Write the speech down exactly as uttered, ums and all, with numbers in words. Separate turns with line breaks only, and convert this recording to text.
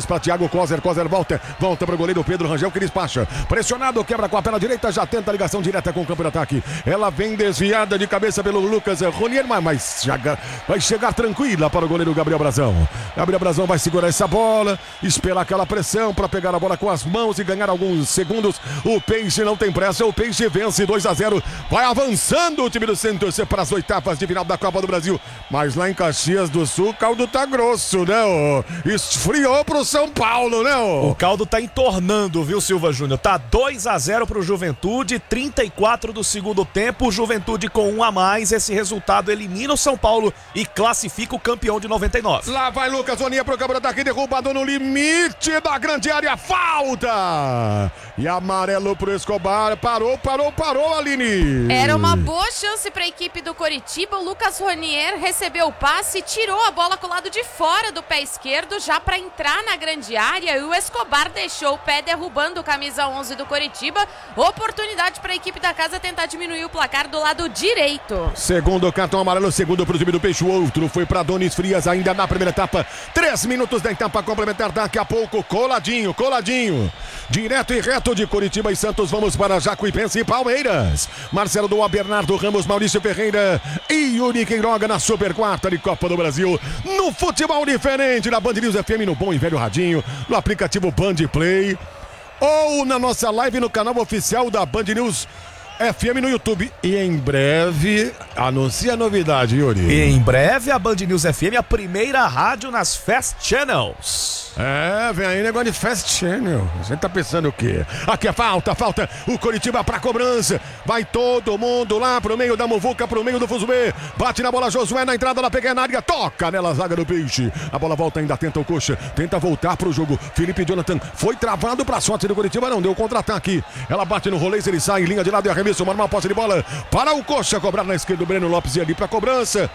para Thiago Kozer, Kozer volta, volta para o goleiro Pedro Rangel que despacha, pressionado, quebra com a perna direita, já tenta a ligação direta com o campo de ataque, ela vem desviada de cabeça pelo Lucas Ronier, mas, mas chega, vai chegar tranquila para o goleiro Gabriel Brazão. Gabriel Brazão vai segurar essa bola, esperar aquela pressão para pegar a bola com as mãos e ganhar alguns segundos. O Peixe não tem pressa, o Peixe vence dois a zero, vai avançando o time do Santos para as oitavas de final da Copa do Brasil, mas lá em Caxias do Sul o caldo tá grosso, né? Ó. Esfriou pro São Paulo, né? Ó.
O caldo tá entornando, viu, Silva Júnior? Tá dois a zero pro Juventude, trinta e quatro do segundo tempo, Juventude com um a mais, esse resultado elimina o São Paulo e classifica o campeão de noventa e nove.
Lá vai Lucas Oninha pro campo de ataque, derrubado no limite da grande área, falta! E amarelo pro Escobar, parou, parou, parou, Aline!
Era uma boa chance para a equipe do Coritiba, o Lucas Ronier recebeu o passe, tirou a bola com o lado de fora do pé esquerdo, já para entrar na grande área, e o Escobar deixou o pé derrubando o camisa onze do Coritiba, oportunidade para a equipe da casa tentar diminuir o placar do lado direito.
Segundo cartão amarelo, segundo pro time do Peixe, o outro foi para Donis Frias ainda na primeira etapa, três minutos da etapa complementar, daqui a pouco, coladinho, coladinho, direto e reto de Coritiba e Santos, vamos para Jacuipense e Palmeiras, Marcelo Doa, Bernardo Ramos, Maurício Ferreira e Yuri Queiroga na Super Quarta de Copa do Brasil, no futebol diferente, na Band News F M, no bom e velho radinho, no aplicativo Band Play, ou na nossa live no canal oficial da Band News F M no YouTube. E em breve, anuncia a novidade, Yuri.
E em breve a Band News F M, a primeira rádio nas Fast Channels.
É, vem aí negócio de Fast Channel. A gente tá pensando o quê? Aqui é falta, falta. O Coritiba pra cobrança. Vai todo mundo lá pro meio da muvuca, pro meio do Fuzubê. Bate na bola Josué na entrada da pequena área. Toca nela a zaga do Peixe. A bola volta ainda, tenta o Coxa. Tenta voltar pro jogo. Felipe Jonathan foi travado pra sorte do Coritiba. Não deu contra-ataque. Ela bate no rolês, ele sai em linha de lado e arremesso. Uma posse de bola para o Coxa. Cobrar na esquerda o Breno Lopes e ali pra cobrança.